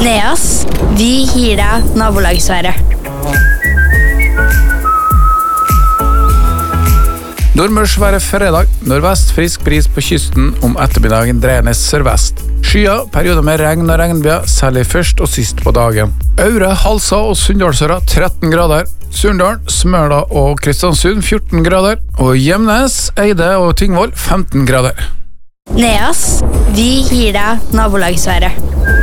Neas, vi gir deg nabolagsværet. Nordmørsværet fredag. Nordvest frisk bris på kysten, om ettermiddagen dreiende sørvest. Skyer, perioder med regn og regnbyger, særlig først og sist på dagen. Aure, Halsa og Sunndalsøra 13 grader. Surndal, Smøla og Kristiansund 14 grader. Og Gjemnes, Eide og Tingvoll 15 grader. Neas, vi gir deg nabolagsværet.